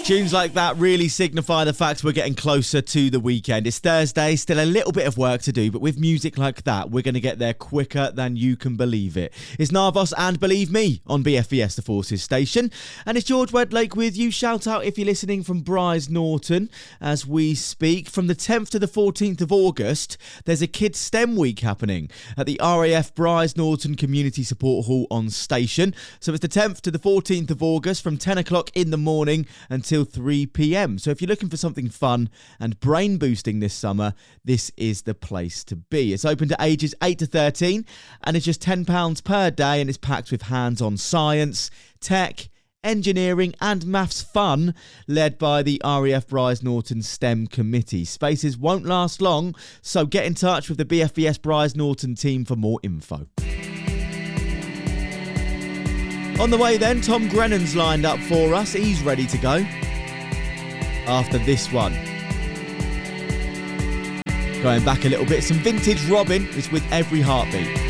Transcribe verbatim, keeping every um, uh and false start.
Tunes like that really signify the fact we're getting closer to the weekend. It's Thursday, still a little bit of work to do, but with music like that, we're going to get there quicker than you can believe it. It's Narvos and Believe Me on B F B S, the Forces station. And it's George Wedlake with you. Shout out if you're listening from Brize Norton as we speak. From the tenth to the fourteenth of August, there's a Kids STEM Week happening at the R A F Brize Norton Community Support Hall on station. So it's the tenth to the fourteenth of August from ten o'clock in the morning until three p.m. So if you're looking for something fun and brain boosting this summer, this is the place to be. It's open to ages eight to thirteen and it's just ten pounds per day, and it's packed with hands-on science, tech, engineering and maths fun, led by the R A F Brize Norton STEM committee. Spaces won't last long, so get in touch with the B F B S Brize Norton team for more info. On the way then, Tom Grennan's lined up for us. He's ready to go after this one. Going back a little bit, some vintage Robin is with Every Heartbeat.